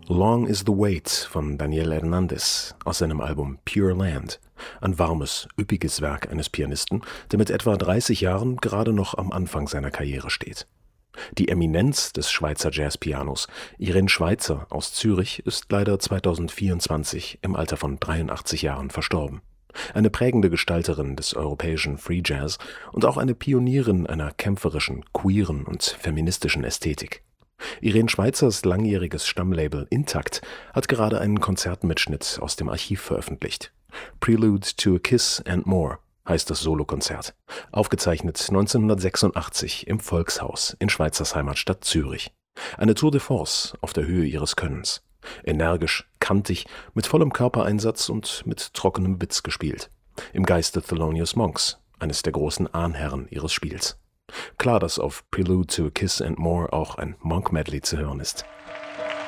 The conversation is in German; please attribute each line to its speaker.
Speaker 1: Long is the Wait von Daniel Hernandez aus seinem Album Pure Land. Ein warmes, üppiges Werk eines Pianisten, der mit etwa 30 Jahren gerade noch am Anfang seiner Karriere steht. Die Eminenz des Schweizer Jazzpianos, Irene Schweizer aus Zürich, ist leider 2024 im Alter von 83 Jahren verstorben. Eine prägende Gestalterin des europäischen Free Jazz und auch eine Pionierin einer kämpferischen, queeren und feministischen Ästhetik. Irene Schweizers langjähriges Stammlabel Intakt hat gerade einen Konzertmitschnitt aus dem Archiv veröffentlicht. Prelude to a Kiss and More heißt das Solokonzert, aufgezeichnet 1986 im Volkshaus in Schweizers Heimatstadt Zürich. Eine Tour de force auf der Höhe ihres Könnens. Energisch, kantig, mit vollem Körpereinsatz und mit trockenem Witz gespielt. Im Geiste Thelonious Monks, eines der großen Ahnherren ihres Spiels. Klar, dass auf Prelude to a Kiss and More auch ein Monk-Medley zu hören ist.